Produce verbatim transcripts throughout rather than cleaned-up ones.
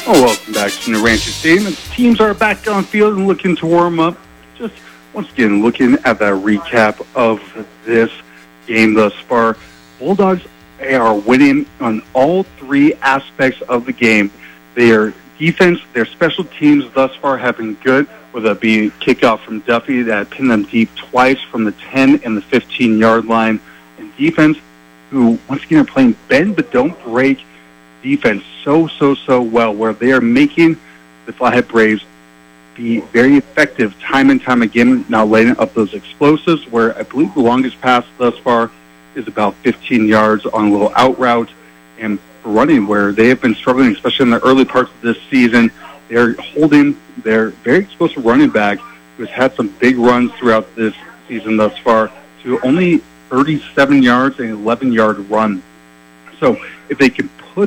Oh, welcome back to New Rancher Stadium. The teams are back on field and looking to warm up. Just once again, looking at that recap of this game thus far. Bulldogs are winning on all three aspects of the game. Their defense, their special teams thus far have been good, whether it be kickoff from Duffy that pinned them deep twice from the ten and the fifteen-yard line. And defense, who once again are playing bend but don't break defense so, so, so well, where they are making the Flathead Braves be very effective time and time again, now laying up those explosives, where I believe the longest pass thus far is about fifteen yards on a little out route, and for running, where they have been struggling, especially in the early parts of this season. They're holding their very explosive running back, who has had some big runs throughout this season thus far, to only thirty-seven yards and eleven-yard run. So if they can put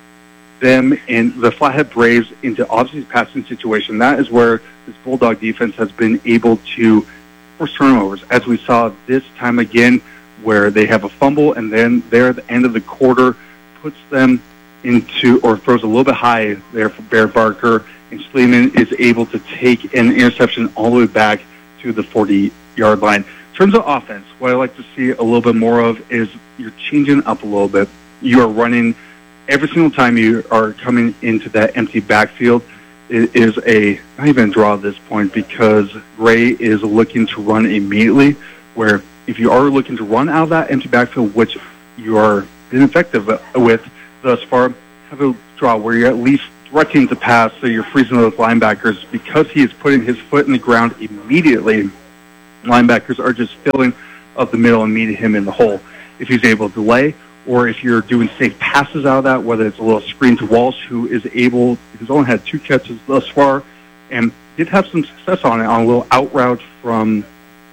them and the Flathead Braves into obviously passing situation, that is where this Bulldog defense has been able to force turnovers, as we saw this time again, where they have a fumble and then there at the end of the quarter puts them into, or throws a little bit high there for Bear Barker, and Sleeman is able to take an interception all the way back to the forty-yard line. In terms of offense, what I like to see a little bit more of is you're changing up a little bit. You are running every single time you are coming into that empty backfield. It is a, not even a draw at this point, because Gray is looking to run immediately, where if you are looking to run out of that empty backfield, which you are ineffective with thus far, have a draw where you're at least threatening to pass, so you're freezing those linebackers. Because he is putting his foot in the ground immediately, linebackers are just filling up the middle and meeting him in the hole. If he's able to delay, or if you're doing safe passes out of that, whether it's a little screen to Walsh, who is able, who's only had two catches thus far, and did have some success on it, on a little out route from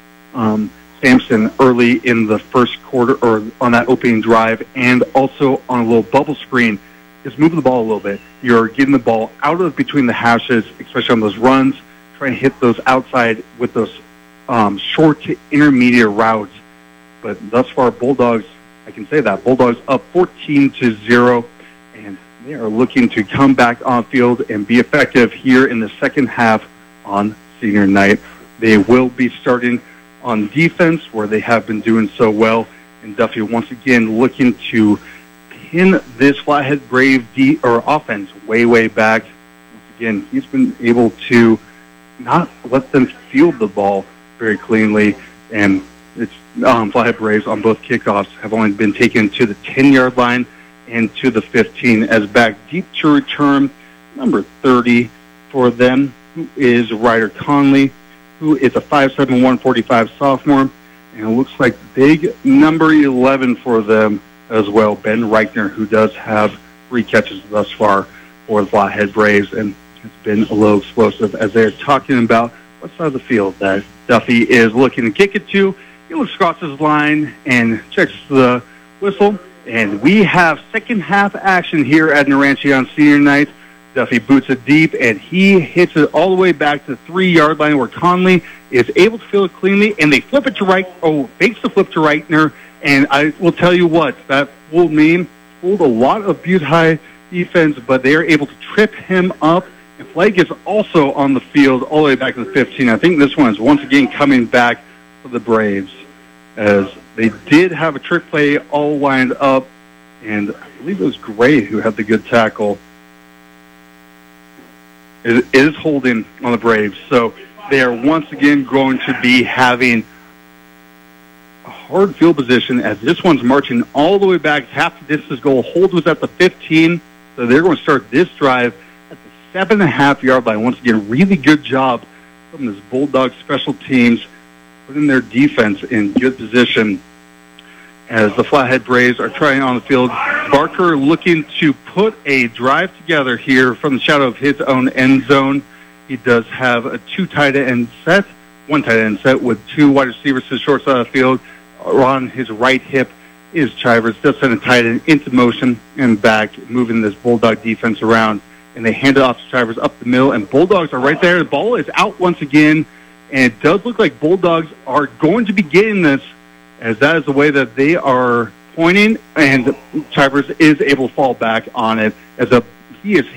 um, Sampson early in the first quarter, or on that opening drive, and also on a little bubble screen, is moving the ball a little bit. You're getting the ball out of between the hashes, especially on those runs, trying to hit those outside with those um, short to intermediate routes. But thus far, Bulldogs, I can say that, Bulldogs up fourteen to zero, and they are looking to come back on field and be effective here in the second half on senior night. They will be starting on defense, where they have been doing so well, and Duffy once again looking to pin this Flathead Brave D or offense way, way back. Once again, he's been able to not let them field the ball very cleanly, and it's um, Flathead Braves on both kickoffs have only been taken to the ten-yard line and to the fifteen, as back deep to return number thirty for them, who is Ryder Conley, who is a five seven, one forty-five sophomore, and it looks like big number eleven for them as well, Ben Reichner, who does have three catches thus far for the Flathead Braves, and has been a little explosive as they're talking about what side of the field that Duffy is looking to kick it to. He looks across his line and checks the whistle, and we have second half action here at Naranche on senior night. Duffy boots it deep, and he hits it all the way back to the three-yard line, where Conley is able to field it cleanly, and they flip it to right. Oh, fakes the flip to Reichner, and I will tell you what, that full mean fooled a lot of Butte High defense, but they are able to trip him up. And Flake is also on the field all the way back to the fifteen. I think this one is once again coming back for the Braves, as they did have a trick play all lined up, and I believe it was Gray who had the good tackle. It is holding on the Braves, so they are once again going to be having a hard field position, as this one's marching all the way back. Half the distance goal. Hold was at the fifteen, so they're going to start this drive at the seven and a half yard line. Once again, really good job from this Bulldog special teams, putting their defense in good position as the Flathead Braves are trying on the field. Barker looking to put a drive together here from the shadow of his own end zone. He does have a two tight end set, one tight end set with two wide receivers to the short side of the field. On his right hip is Chivers. Does send a tight end into motion and back, moving this Bulldog defense around. And they hand it off to Chivers up the middle, and Bulldogs are right there. The ball is out once again, and it does look like Bulldogs are going to be getting this, as that is the way that they are pointing, and Chivers is able to fall back on it, as a, he is hit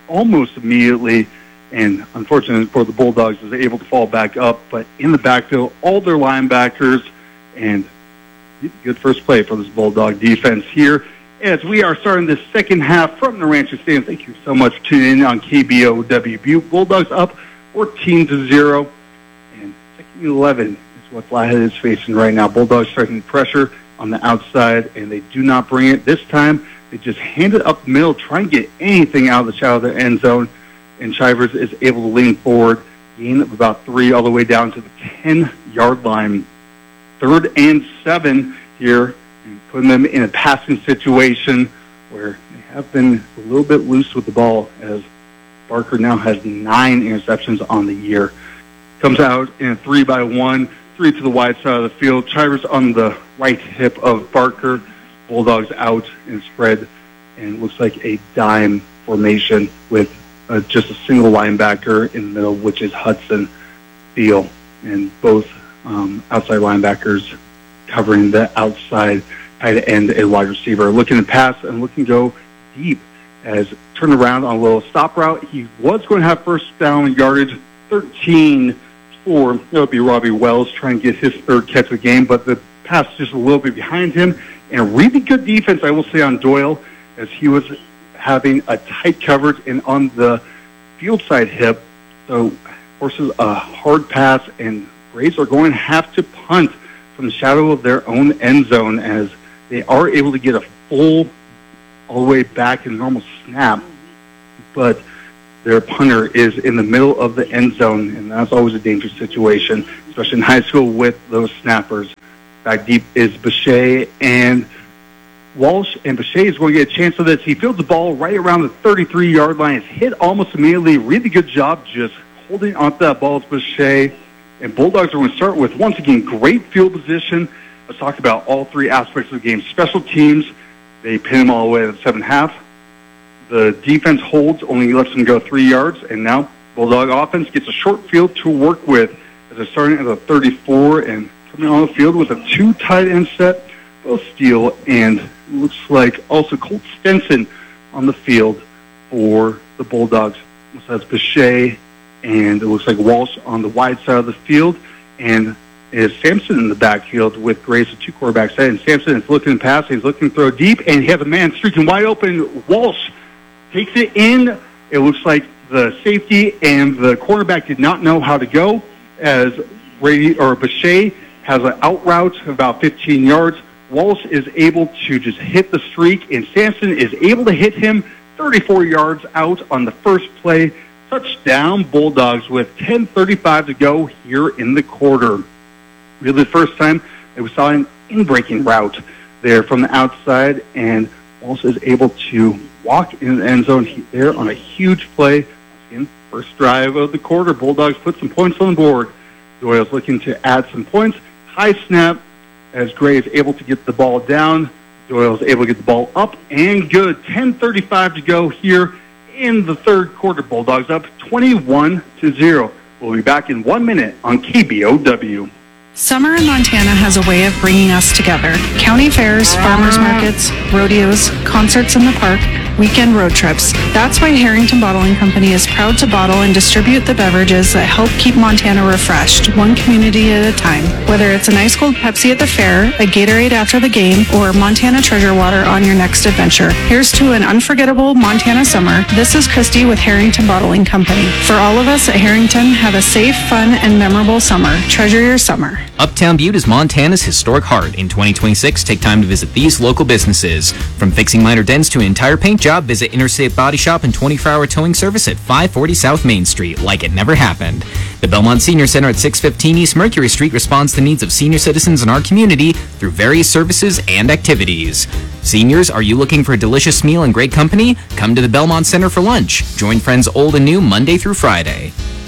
almost immediately, and unfortunately for the Bulldogs, is able to fall back up. But in the backfield, all their linebackers, and good first play for this Bulldog defense here. As we are starting the second half from the Rancher Stadium, thank you so much for tuning in on K B O W Butte. Bulldogs up fourteen to zero, and second and eleven is what Flathead is facing right now. Bulldogs starting pressure on the outside, and they do not bring it. This time, they just hand it up the middle, try and get anything out of the shadow of the end zone, and Chivers is able to lean forward, gain of about three all the way down to the ten-yard line. Third and seven here, and putting them in a passing situation where they have been a little bit loose with the ball, as Barker now has nine interceptions on the year. Comes out in a three by one, three to the wide side of the field. Chivers on the right hip of Barker. Bulldogs out and spread, and it looks like a dime formation with uh, just a single linebacker in the middle, which is Hudson Thiel, and both um, outside linebackers covering the outside tight end and wide receiver. Looking to pass and looking to go deep as turned around on a little stop route. He was going to have first down yardage, thirteen for, that would be Robbie Wells trying to get his third catch of the game, but the pass just a little bit behind him. And a really good defense, I will say, on Doyle, as he was having a tight coverage and on the field side hip. So forces a hard pass, and Braves are going to have to punt from the shadow of their own end zone, as they are able to get a full all the way back in normal snap, but their punter is in the middle of the end zone, and that's always a dangerous situation, especially in high school with those snappers. Back deep is Bechet and Walsh, and Bechet is going to get a chance of this. He fields the ball right around the thirty-three-yard line. It's hit almost immediately. Really good job just holding onto that ball as Bechet. And Bulldogs are going to start with, once again, great field position. Let's talk about all three aspects of the game. Special teams, they pin them all the way to the seventh half. The defense holds, only lets them go three yards, and now Bulldog offense gets a short field to work with as they're starting at the thirty-four and coming on the field with a two tight end set, both Steele and looks like also Colt Stenson on the field for the Bulldogs. So that's Bechet, and it looks like Walsh on the wide side of the field, and is Sampson in the backfield with Grace, the two quarterbacks set. And Sampson is looking to pass, he's looking to throw deep, and he has a man streaking wide open. Walsh takes it in. It looks like the safety and the cornerback did not know how to go, as Brady or Bechet has an out route of about fifteen yards. Walsh is able to just hit the streak, and Sampson is able to hit him thirty-four yards out on the first play. Touchdown, Bulldogs, with ten thirty-five to go here in the quarter. Really the first time that we saw an in-breaking route there from the outside, and Walsh is able to walk in the end zone there on a huge play. Again, first drive of the quarter, Bulldogs put some points on the board. Doyle's looking to add some points. High snap as Gray is able to get the ball down. Doyle's able to get the ball up and good. ten thirty-five to go here in the third quarter. Bulldogs up twenty-one to zero. We'll be back in one minute on K B O W. Summer in Montana has a way of bringing us together. County fairs, farmers markets, rodeos, concerts in the park, weekend road trips. That's why Harrington Bottling Company is proud to bottle and distribute the beverages that help keep Montana refreshed, one community at a time. Whether it's an ice cold Pepsi at the fair, a Gatorade after the game, or Montana Treasure Water on your next adventure, here's to an unforgettable Montana summer. This is Christy with Harrington Bottling Company. For all of us at Harrington, have a safe, fun, and memorable summer. Treasure your summer. Uptown Butte is Montana's historic heart. In twenty twenty-six, take time to visit these local businesses. From fixing minor dents to an entire paint job, visit Interstate Body Shop and twenty-four hour towing service at five forty South Main Street, like it never happened. The Belmont Senior Center at six fifteen East Mercury Street responds to the needs of senior citizens in our community through various services and activities. Seniors, are you looking for a delicious meal and great company? Come to the Belmont Center for lunch. Join friends old and new Monday through Friday.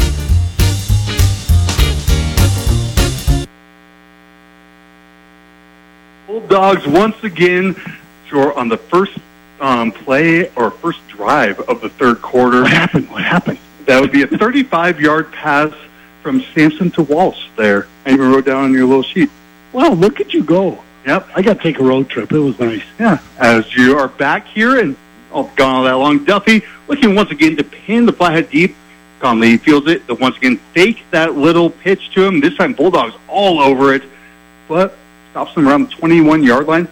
Bulldogs once again score on the first um, play or first drive of the third quarter. What happened? What happened? That would be a thirty-five-yard pass from Sampson to Walsh there. I even wrote down on your little sheet. Well, look at you go. Yep. I got to take a road trip. It was nice. Yeah. As you are back here and all gone all that long. Duffy looking once again to pin the flathead deep. Conley feels it. But once again, fake that little pitch to him. This time, Bulldogs all over it. But stops them around the twenty-one-yard line.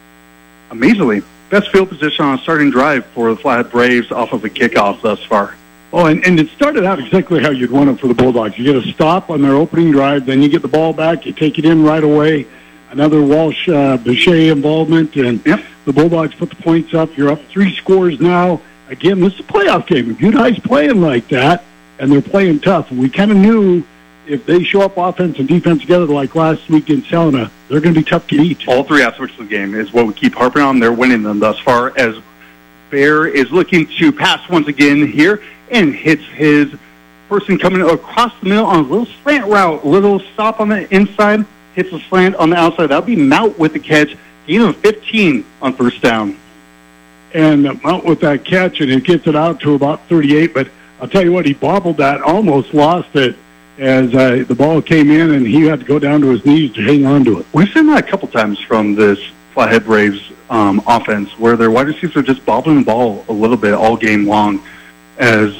Amazingly, best field position on a starting drive for the Flathead Braves off of the kickoff thus far. Oh, and, and it started out exactly how you'd want it for the Bulldogs. You get a stop on their opening drive, then you get the ball back, you take it in right away. Another Walsh uh, Boucher involvement, and yep. the Bulldogs put the points up. You're up three scores now. Again, this is a playoff game. Butte High's playing like that, and they're playing tough. And we kind of knew if they show up offense and defense together like last week in Salina, they're going to be tough to beat. All three aspects of the game is what we keep harping on. They're winning them thus far, as Bear is looking to pass once again here and hits his person coming across the middle on a little slant route, little stop on the inside, hits a slant on the outside. That'll be Mount with the catch, gain of fifteen on first down. And uh, Mount with that catch, and he gets it out to about thirty-eight, but I'll tell you what, he bobbled that, almost lost it as uh, the ball came in, and he had to go down to his knees to hang on to it. We've seen that a couple times from this Flathead Braves um, offense, where their wide receivers are just bobbling the ball a little bit all game long, as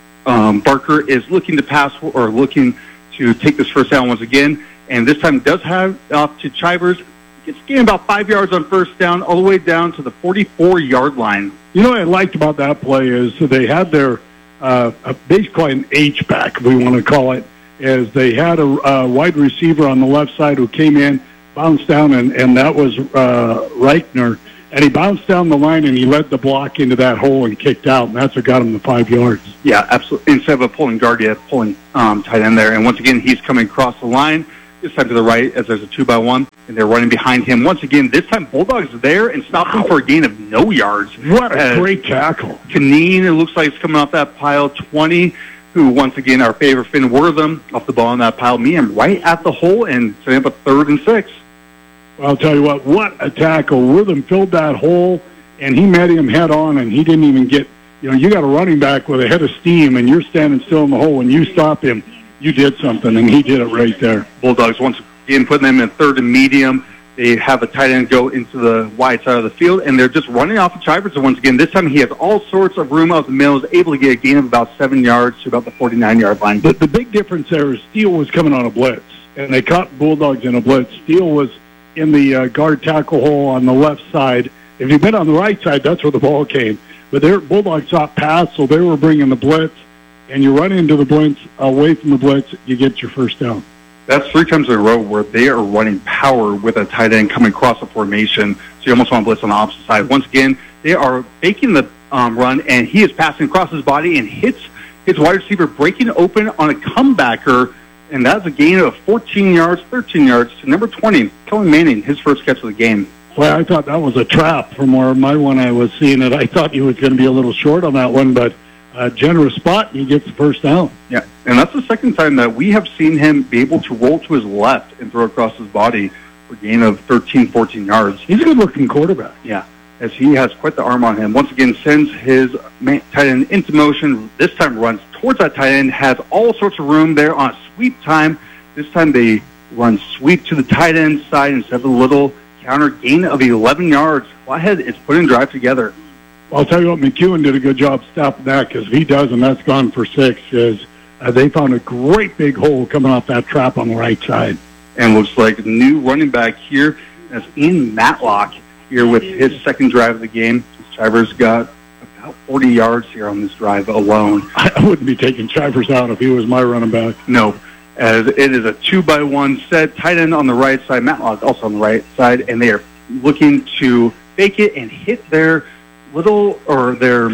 um, Barker is looking to pass or looking to take this first down once again, and this time does have off to Chivers. Gets gained about five yards on first down, all the way down to the forty-four-yard line. You know what I liked about that play is they had their uh, basically an H-back, if we want to call it, as they had a, a wide receiver on the left side who came in, bounced down, and, and that was uh, Reichner. And he bounced down the line, and he led the block into that hole and kicked out, and that's what got him the five yards. Yeah, absolutely. Instead of a pulling guard, you have pulling um, tight end there. And once again, he's coming across the line, this time to the right as there's a two-by-one, and they're running behind him. Once again, this time Bulldogs are there and stopped him for a gain of no yards. What a great tackle. Kaneen, it looks like, is coming off that pile. twenty, who, once again, our favorite Finn Wortham off the ball on that pile. Me, I'm right at the hole and setting up a third and six. Well, I'll tell you what, what a tackle. Wortham filled that hole, and he met him head on, and he didn't even get, you know, you got a running back with a head of steam, and you're standing still in the hole, and you stop him. You did something, and he did it right there. Bulldogs, once again, putting them in third and medium. They have a tight end go into the wide side of the field, and they're just running off of Chivers. Once again, this time he has all sorts of room out the middle, is able to get a gain of about seven yards to about the forty-nine-yard line. But the big difference there is Steele was coming on a blitz, and they caught Bulldogs in a blitz. Steele was in the uh, guard tackle hole on the left side. If you'd been on the right side, that's where the ball came. But their Bulldogs sought pass, so they were bringing the blitz, and you run into the blitz, away from the blitz, you get your first down. That's three times in a row where they are running power with a tight end coming across the formation, so you almost want to blitz on the opposite side. Once again, they are faking the um, run, and he is passing across his body and hits his wide receiver, breaking open on a comebacker, and that's a gain of fourteen yards, thirteen yards to number twenty, Kellen Manning, his first catch of the game. Well, I thought that was a trap from where my one I was seeing it. I thought he was going to be a little short on that one, but a generous spot, and he gets the first down. Yeah, and that's the second time that we have seen him be able to roll to his left and throw across his body for a gain of thirteen, fourteen yards. He's a good-looking quarterback. Yeah, as he has quite the arm on him. Once again, sends his tight end into motion. This time runs towards that tight end, has all sorts of room there on a sweep time. This time they run sweep to the tight end side instead of a little counter gain of eleven yards. Flathead is putting drive together. I'll tell you what, McEwen did a good job stopping that, because if he does, and that's gone for six, is uh, they found a great big hole coming off that trap on the right side. And looks like a new running back here, that's Ian Matlock here with his second drive of the game. Chivers got about forty yards here on this drive alone. I wouldn't be taking Chivers out if he was my running back. No, as it is a two-by-one set, tight end on the right side, Matlock also on the right side, and they are looking to fake it and hit their little, or their,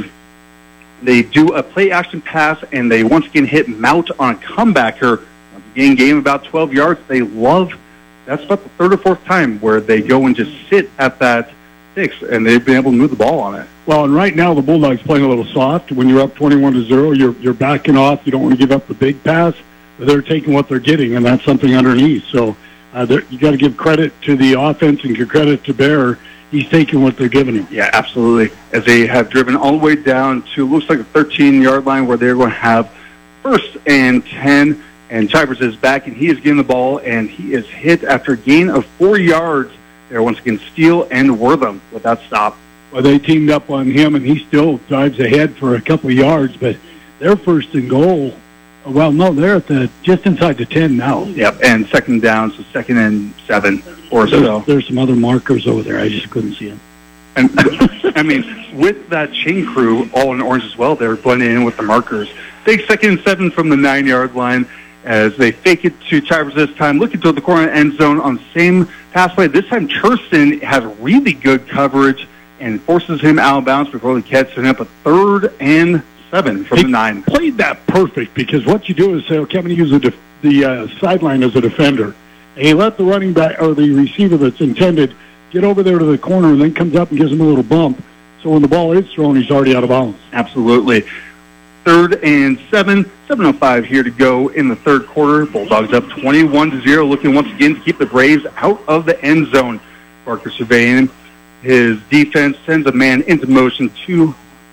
they do a play action pass, and they once again hit Mount on a comebacker. Once again, game about twelve yards. They love, that's about the third or fourth time where they go and just sit at that six, and they've been able to move the ball on it. Well, and right now the Bulldogs playing a little soft. When you're up twenty-one to zero, you're you're backing off. You don't want to give up the big pass. But they're taking what they're getting, and that's something underneath. So uh, you got to give credit to the offense and give credit to Bear. He's taking what they're giving him. Yeah, absolutely. As they have driven all the way down to, looks like a thirteen-yard line where they're going to have first and ten, and Chivers is back, and he is getting the ball, and he is hit after a gain of four yards. There, once again, Steele and Wortham with that stop. Well, they teamed up on him, and he still drives ahead for a couple of yards, but they're first and goal. Well, no, they're at the just inside the ten now. Yep, and second down, so second and seven or there's, so. There's some other markers over there. I just couldn't see them. And I mean, with that chain crew, all in orange as well, they're blending in with the markers. Big second and seven from the nine-yard line as they fake it to Chivers this time, looking to the corner end zone on the same pass play. This time, Churston has really good coverage and forces him out of bounds before he catches up a third and seven from he the nine. Played that perfect because what you do is say, okay, I'm going to use the, def- the uh, sideline as a defender. And you let the running back or the receiver that's intended get over there to the corner and then comes up and gives him a little bump. So when the ball is thrown, he's already out of bounds. Absolutely. Third and seven, seven oh five here to go in the third quarter. Bulldogs up twenty-one to zero, looking once again to keep the Braves out of the end zone. Parker surveying his defense, sends a man into motion, two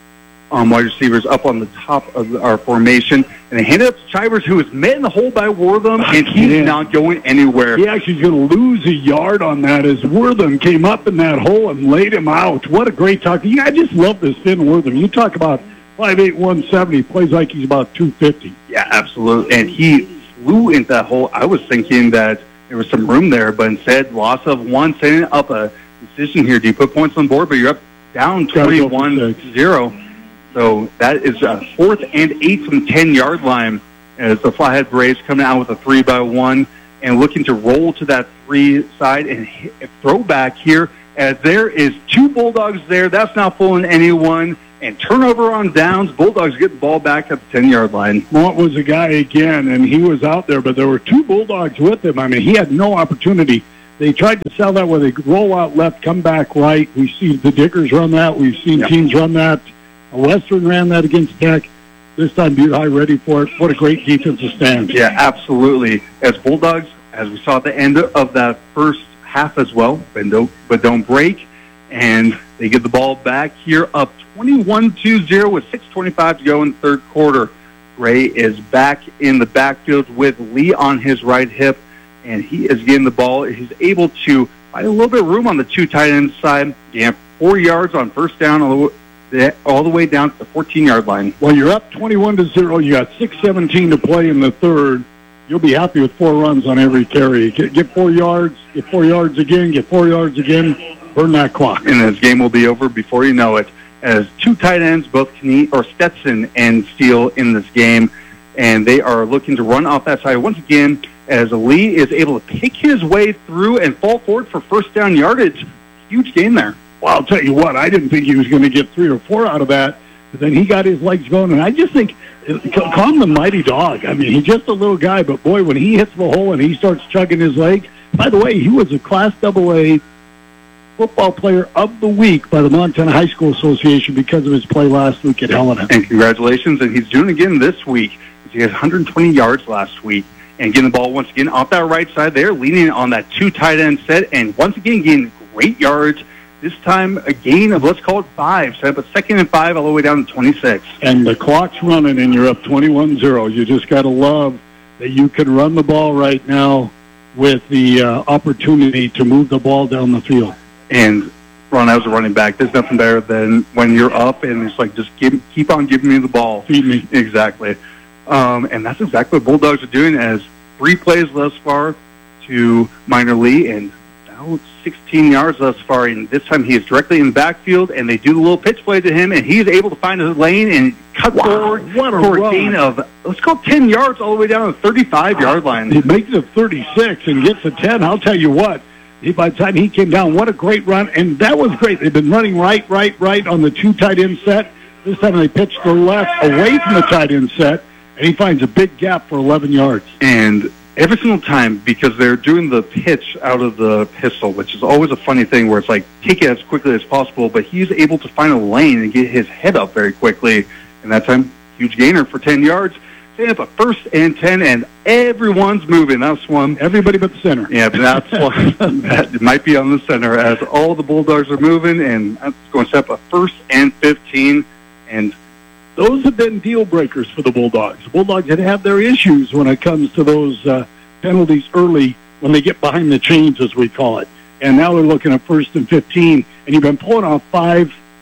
um, wide receivers up on the top of our formation, and they hand it up to Chivers, who is met in the hole by Wortham, and he's yeah. not going anywhere. He actually is going to lose a yard on that as Wortham came up in that hole and laid him out. What a great talk. I just love this Finn Wortham. You talk about five eight, one seventy, plays like he's about two fifty. Yeah, absolutely. And he flew into that hole. I was thinking that there was some room there, but instead, loss of one, setting up a decision here. Do you put points on board, but you're up down twenty-one to zero. So that is a fourth and eight from the ten-yard line as the Flathead Braves coming out with a three by one and looking to roll to that three side and hit a throwback here as there is two Bulldogs there. That's not fooling anyone. And turnover on downs. Bulldogs get the ball back at the ten-yard line. Mont was a guy again, and he was out there, but there were two Bulldogs with him. I mean, he had no opportunity. They tried to sell that where they roll out left, come back right. We've seen the Dickers run that. We've seen yep. teams run that. Western ran that against Tech. This time Butte High ready for it. What a great defensive stand. Yeah, absolutely. As Bulldogs, as we saw at the end of that first half as well, but don't, but don't break. And they get the ball back here up twenty-one to zero with six twenty-five to go in the third quarter. Gray is back in the backfield with Lee on his right hip, and he is getting the ball. He's able to find a little bit of room on the two tight end side. Yeah, four yards on first down all the, all the way down to the fourteen-yard line. Well, you're up twenty-one to zero. You got six seventeen to play in the third. You'll be happy with four runs on every carry. Get, get four yards, get four yards again, get four yards again. Burn that clock. And this game will be over before you know it, as two tight ends, both Knie, or Stetson and Steele in this game, and they are looking to run off that side once again as Lee is able to pick his way through and fall forward for first down yardage. Huge game there. Well, I'll tell you what, I didn't think he was going to get three or four out of that, but then he got his legs going, and I just think, call him the mighty dog. I mean, he's just a little guy, but boy, when he hits the hole and he starts chugging his leg, by the way, he was a Class double A Football Player of the Week by the Montana High School Association because of his play last week at Helena. And congratulations, and he's doing it again this week. He had one hundred twenty yards last week, and getting the ball once again off that right side there, leaning on that two tight end set, and once again getting great yards. This time a gain of, let's call it five, set up a second and five all the way down to twenty-six. And the clock's running, and you're up twenty-one zero. You just got to love that you can run the ball right now with the uh, opportunity to move the ball down the field. And Ron, as a running back, there's nothing better than when you're up and it's like, just give, keep on giving me the ball. Feed me. Exactly. Um, and that's exactly what Bulldogs are doing, as three plays thus far to Minor Lee, and now sixteen yards thus far. And this time he is directly in the backfield, and they do the little pitch play to him, and he is able to find his lane and cut wow, forward what a for run. a gain of, let's call it ten yards all the way down to the thirty-five-yard line. He makes it thirty-six and gets to ten. I'll tell you what. He, by the time he came down, what a great run. And that was great. They've been running right, right, right on the two tight end set. This time they pitch to the left away from the tight end set, and he finds a big gap for eleven yards. And every single time, because they're doing the pitch out of the pistol, which is always a funny thing where it's like, take it as quickly as possible, but he's able to find a lane and get his head up very quickly. And that time, huge gainer for ten yards. They have a first and ten, and everyone's moving. That's one. Everybody but the center. Yeah, but that's one. That might be on the center as all the Bulldogs are moving, and that's going to set up a first and fifteen. And those have been deal breakers for the Bulldogs. The Bulldogs had had their issues when it comes to those uh, penalties early when they get behind the chains, as we call it. And now they're looking at first and fifteen, and you've been pulling off five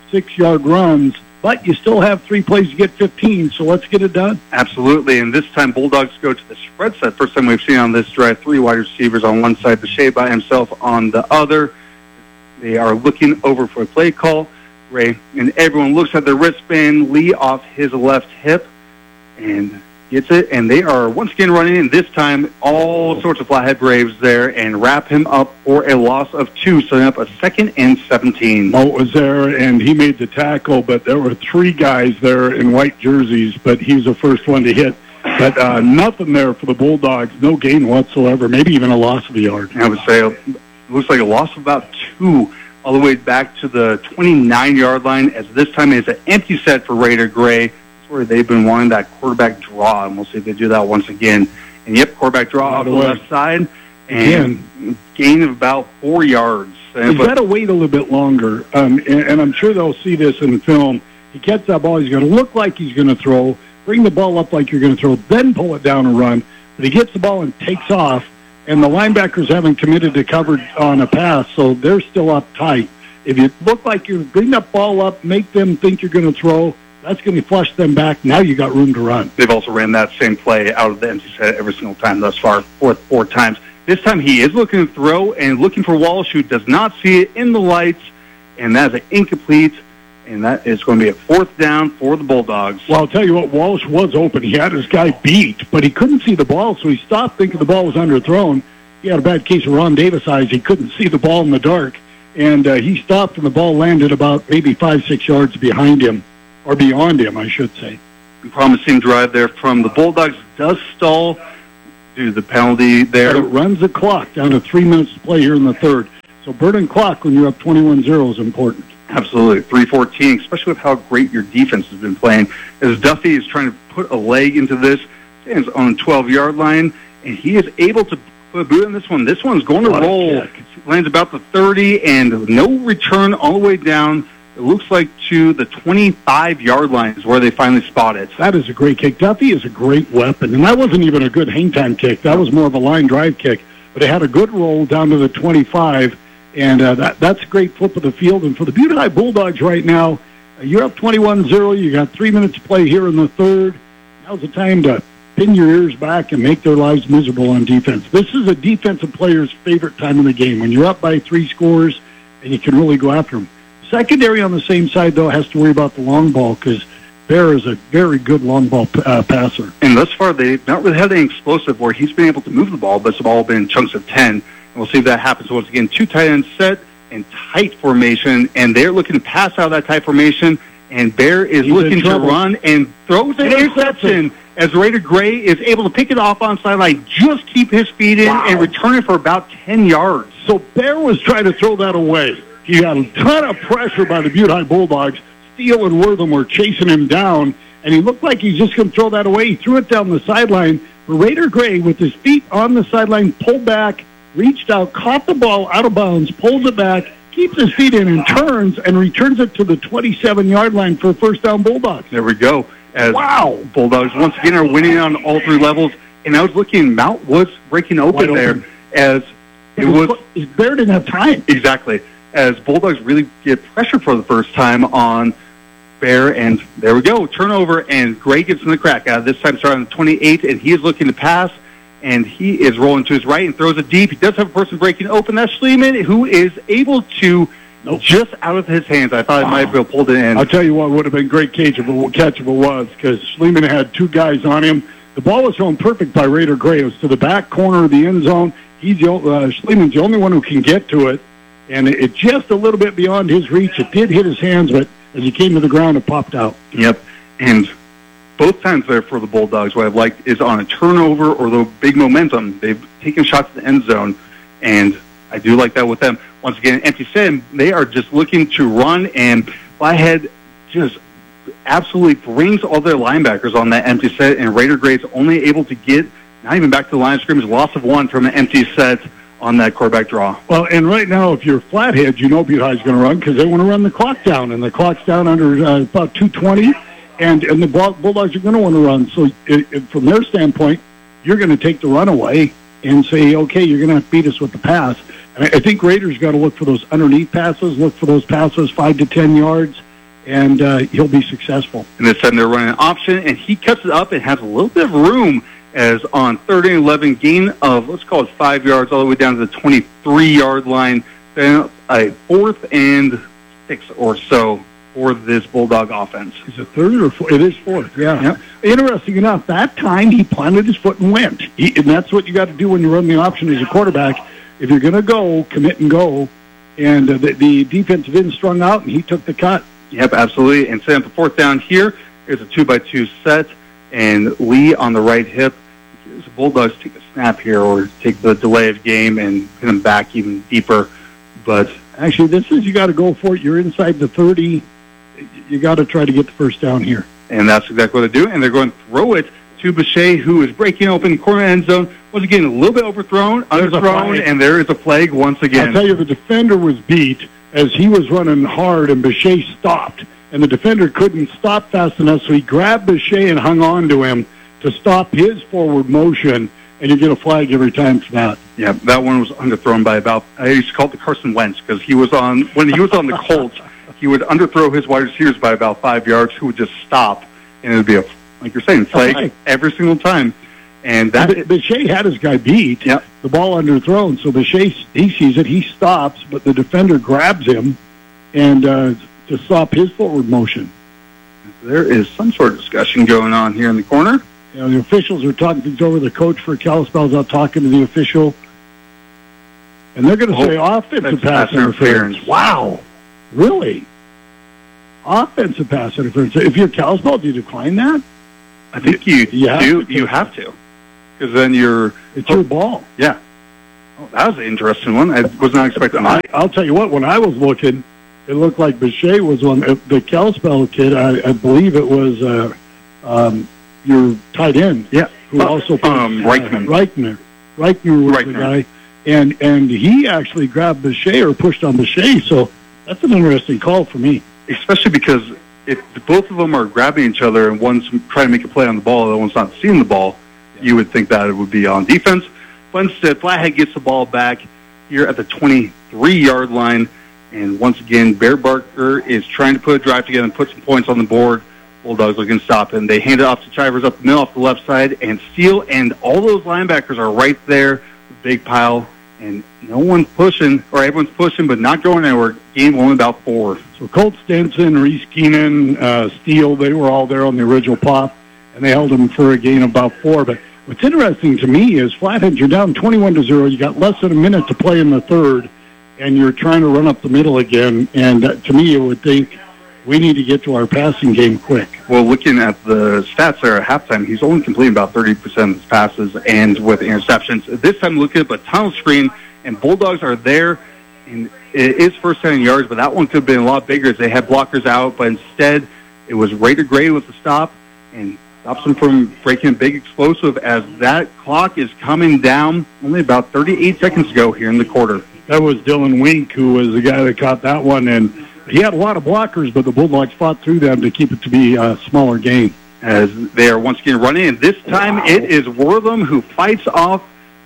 six-yard runs, but you still have three plays to get fifteen, so let's get it done. Absolutely, and this time Bulldogs go to the spread set. First time we've seen on this drive, three wide receivers on one side, Boucher by himself on the other. They are looking over for a play call. Ray, and everyone looks at their wristband, Lee off his left hip, and gets it, and they are once again running in, this time all sorts of Flathead Braves there, and wrap him up for a loss of two, setting up a second and seventeen. Mo was there, and he made the tackle, but there were three guys there in white jerseys, but he was the first one to hit. But uh, nothing there for the Bulldogs, no gain whatsoever, maybe even a loss of a yard. I would say it looks like a loss of about two, all the way back to the twenty-nine-yard line, as this time it's an empty set for Raider Gray. Where they've been wanting that quarterback draw, and we'll see if they do that once again. And yep, quarterback draw off the left side, and again, gain of about four yards. He's got to wait a little bit longer, um, and, and I'm sure they'll see this in the film. He gets that ball, he's going to look like he's going to throw, bring the ball up like you're going to throw, then pull it down and run. But he gets the ball and takes off, and the linebackers haven't committed to cover on a pass, so they're still up tight. If you look like you bring that ball up, make them think you're going to throw, that's going to flush them back. Now you got room to run. They've also ran that same play out of the empty set every single time thus far, four, four times. This time he is looking to throw and looking for Walsh, who does not see it in the lights, and that is an incomplete, and that is going to be a fourth down for the Bulldogs. Well, I'll tell you what, Walsh was open. He had his guy beat, but he couldn't see the ball, so he stopped thinking the ball was underthrown. He had a bad case of Ron Davis eyes. He couldn't see the ball in the dark, and uh, he stopped, and the ball landed about maybe five, six yards behind him. Or beyond him, I should say. Promising drive there from the Bulldogs. Does stall due to the penalty there. But it runs the clock down to three minutes to play here in the third. So burning clock when you're up twenty-one zero is important. Absolutely. three fourteen, especially with how great your defense has been playing. As Duffy is trying to put a leg into this, stands on twelve-yard line, and he is able to put a boot on this one. This one's going to roll. Lands about the thirty, and no return all the way down. It looks like to the twenty-five-yard line is where they finally spot it. That is a great kick. Duffy is a great weapon, and that wasn't even a good hang time kick. That was more of a line drive kick, but it had a good roll down to the twenty-five, and uh, that that's a great flip of the field. And for the Butte High Bulldogs right now, uh, you're up twenty-one zero. You got three minutes to play here in the third. Now's the time to pin your ears back and make their lives miserable on defense. This is a defensive player's favorite time in the game, when you're up by three scores and you can really go after them. Secondary on the same side, though, has to worry about the long ball because Bear is a very good long ball uh, passer. And thus far, they've not really had anything explosive where he's been able to move the ball, but it's all been chunks of ten. And we'll see if that happens once again. Two tight ends set in tight formation, and they're looking to pass out of that tight formation, and Bear is he's looking to run and throws an interception as Raider Gray is able to pick it off on sideline, just keep his feet in wow. and return it for about ten yards. So Bear was trying to throw that away. He had a ton of pressure by the Butte High Bulldogs. Steele and Wortham were chasing him down, and he looked like he's just going to throw that away. He threw it down the sideline. But Raider Gray, with his feet on the sideline, pulled back, reached out, caught the ball out of bounds, pulls it back, keeps his feet in, and turns, and returns it to the twenty-seven-yard line for a first down Bulldogs. There we go. As wow. Bulldogs once again are winning on all three levels, and I was looking, Mount was breaking open Wide there open. as it, it was... was Bear didn't have time. Exactly. As Bulldogs really get pressure for the first time on Bear, and there we go, turnover, and Gray gets in the crack. Uh, this time starting on the twenty-eight, and he is looking to pass, and he is rolling to his right and throws it deep. He does have a person breaking open. That's Schliemann, who is able to, nope. just out of his hands, I thought it might have pulled it in. I'll tell you what would have been a great catch if it, catch if it was, because Schliemann had two guys on him. The ball was thrown perfect by Raider Gray. It was to the back corner of the end zone. He's the, uh, Schliemann's the only one who can get to it. And it, it just a little bit beyond his reach. It did hit his hands, but as he came to the ground, it popped out. Yep. And both times there for the Bulldogs, what I've liked is on a turnover or the big momentum, they've taken shots at the end zone, and I do like that with them. Once again, empty set, they are just looking to run, and Flathead just absolutely brings all their linebackers on that empty set, and Raider Gray's only able to get not even back to the line of scrimmage, loss of one from an empty set on that quarterback draw. Well, and right now, if you're Flathead, you know Butte High's going to run because they want to run the clock down, and the clock's down under uh, about two twenty, and, and the Bulldogs are going to want to run. So it, it, from their standpoint, you're going to take the run away and say, okay, you're going to have to beat us with the pass. And I, I think Raiders got to look for those underneath passes, look for those passes five to ten yards, and uh, he'll be successful. And this time they're running an option, and he cuts it up and has a little bit of room as on third and eleven, gain of, let's call it five yards, all the way down to the twenty-three-yard line. Then a fourth and six or so for this Bulldog offense. Is it third or fourth? It is fourth, yeah. Yep. Interesting enough, that time he planted his foot and went. He, and that's what you got to do when you run the option as a quarterback. If you're going to go, commit and go. And uh, the, the defensive end strung out, and he took the cut. Yep, absolutely. And setting up the fourth down here is a two-by-two set, and Lee on the right hip. The Bulldogs take a snap here or take the delay of game and hit him back even deeper. But actually, this is you got to go for it. You're inside the thirty. You got to try to get the first down here. And that's exactly what they're doing. And they're going to throw it to Bechet, who is breaking open corner end zone. Once again, a little bit overthrown, There's underthrown, and there is a flag once again. I'll tell you, the defender was beat as he was running hard, and Bechet stopped. And the defender couldn't stop fast enough, so he grabbed Bechet and hung on to him to stop his forward motion, and you get a flag every time for that. Yeah, that one was underthrown by about, I used to call it the Carson Wentz, because he was on, when he was on the Colts, he would underthrow his wide receivers by about five yards, who would just stop, and it would be a, like you're saying, flag okay. every single time. And that and Bechet had his guy beat, yep. the ball underthrown, so Bechet, he sees it, he stops, but the defender grabs him and uh, to stop his forward motion. There is some sort of discussion going on here in the corner. You know, the officials are talking things over. The coach for Kalispell's out talking to the official, and they're going to oh, say offensive pass interference. interference. Wow, really? Offensive pass interference. If you're Kalispell, do you decline that? I think you, you have do. to You have to, because then you're it's your ball. Yeah. Oh, that was an interesting one. I was not expecting that. I, I'll tell you what. When I was looking, it looked like Bechet was on the Kalispell kid. I, I believe it was uh, um, your tight end. Yeah. Who uh, also played, um, Reichman. Uh, Reichner. Reichner was Reichner. the guy, and and he actually grabbed Bechet or pushed on Bechet. So that's an interesting call for me. Especially because if both of them are grabbing each other and one's trying to make a play on the ball, the other one's not seeing the ball, yeah. you would think that it would be on defense. But instead, Flathead gets the ball back here at the twenty-three-yard line. And once again, Bear Barker is trying to put a drive together and put some points on the board. Bulldogs looking to stop him. They hand it off to Chivers up the middle off the left side, and Steele and all those linebackers are right there, big pile, and no one's pushing, or everyone's pushing, but not going anywhere. Game only about four. So Colt Stenson, Reese Keenan, uh, Steele, they were all there on the original pop, and they held them for a gain of about four. But what's interesting to me is Flathead, you're down twenty-one to zero. You got less than a minute to play in the third, and you're trying to run up the middle again. And uh, to me, you would think we need to get to our passing game quick. Well, looking at the stats there at halftime, he's only completing about thirty percent of his passes and with interceptions. This time, looking at a tunnel screen, and Bulldogs are there, and it is first ten yards, but that one could have been a lot bigger as they had blockers out, but instead it was Raider Gray with the stop, and stops him from breaking a big explosive as that clock is coming down only about thirty-eight seconds to go here in the quarter. That was Dylan Wink, who was the guy that caught that one, and he had a lot of blockers, but the Bulldogs fought through them to keep it to be a smaller game. As they are once again running, and this time wow. it is Wortham who fights off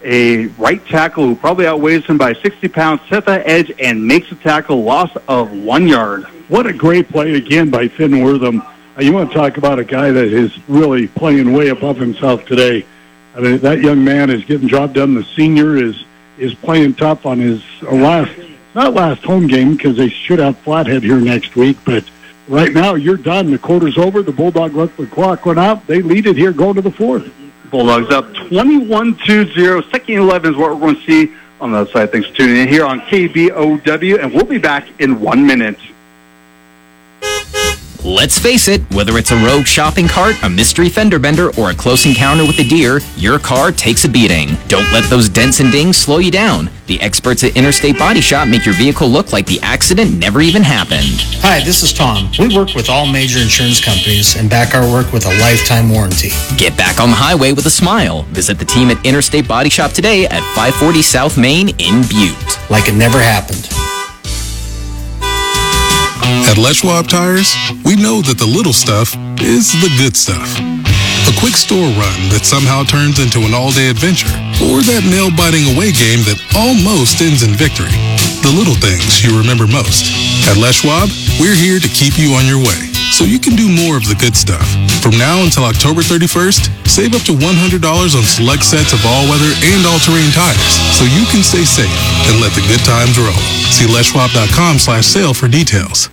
a right tackle who probably outweighs him by sixty pounds, sets that edge, and makes a tackle, loss of one yard. What a great play again by Finn Wortham. Uh, you want to talk about a guy that is really playing way above himself today. I mean, that young man is getting job done. The senior is is playing tough on his uh, last, not last home game, because they should have Flathead here next week, but right now you're done. The quarter's over. The Bulldog let the clock run out. They lead it here going to the fourth. Bulldogs up twenty-one to zero. Second eleven is what we're going to see on the other side. Thanks for tuning in here on K B O W, and we'll be back in one minute. Let's face it, whether it's a rogue shopping cart, a mystery fender bender, or a close encounter with a deer, your car takes a beating. Don't let those dents and dings slow you down. The experts at Interstate Body Shop make your vehicle look like the accident never even happened. Hi, this is Tom. We work with all major insurance companies and back our work with a lifetime warranty. Get back on the highway with a smile. Visit the team at Interstate Body Shop today at five forty South Main in Butte. Like it never happened. At Les Schwab Tires, we know that the little stuff is the good stuff. A quick store run that somehow turns into an all-day adventure, or that nail-biting away game that almost ends in victory. the little things you remember most. At Les Schwab, we're here to keep you on your way, so you can do more of the good stuff. From now until October thirty-first, save up to one hundred dollars on select sets of all-weather and all-terrain tires, so you can stay safe and let the good times roll. See Les Schwab dot com slash sale for details.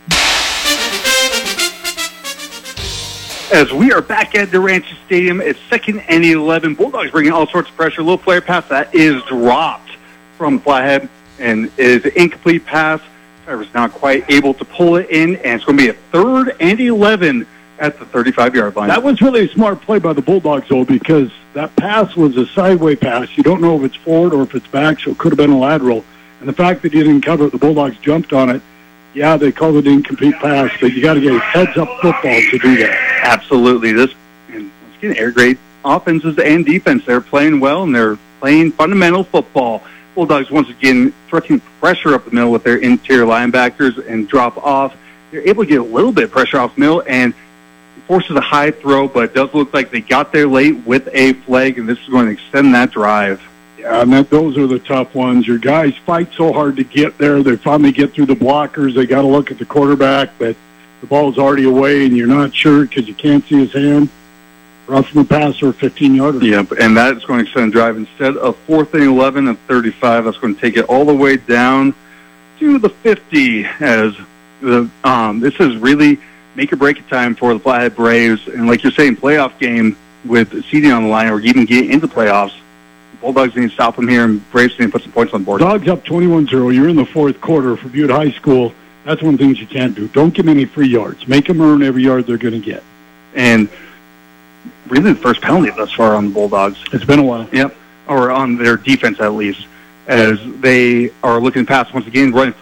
As we are back at Duranty Stadium, it's second and eleven. Bulldogs bringing all sorts of pressure. Low flare pass that is dropped from Flathead, and it is an incomplete pass. Trevor's not quite able to pull it in, and it's going to be a third and eleven at the thirty-five-yard line. That was really a smart play by the Bulldogs, though, because that pass was a sideways pass. You don't know if it's forward or if it's back, so it could have been a lateral. And the fact that you didn't cover it, the Bulldogs jumped on it. Yeah, they called it an incomplete pass, but you got to get heads-up football to do that. Absolutely. This, and once again, air grade offenses and defense. They're playing well, and they're playing fundamental football. Bulldogs, once again, thrusting pressure up the middle with their interior linebackers and drop off. They're able to get a little bit of pressure off the middle, and it forces a high throw, but it does look like they got there late with a flag, and this is going to extend that drive. Yeah, and that, those are the tough ones. Your guys fight so hard to get there. They finally get through the blockers. They got to look at the quarterback, but the ball's already away, and you're not sure because you can't see his hand. Roughing the passer, fifteen-yarder. Yep, and that's going to extend the drive. Instead of fourth and eleven and thirty-five, that's going to take it all the way down to the fifty. As the um, this is really make or break it time for the Flathead Braves. And like you're saying, playoff game with seeding on the line, or even get into the playoffs. Bulldogs need to stop them here, and Braves need to put some points on the board. Dogs up twenty-one zero. You're in the fourth quarter for Butte High School. That's one of the things you can't do. Don't give them any free yards. Make them earn every yard they're going to get. And really the first penalty thus far on the Bulldogs. It's been a while. Yep, or on their defense at least, as they are looking to pass once again, running